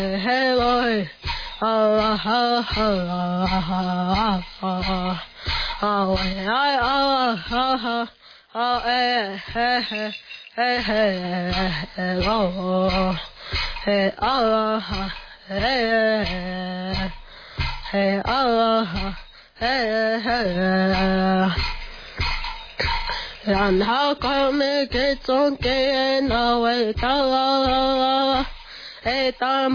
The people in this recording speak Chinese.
然后光你给总给那味道，当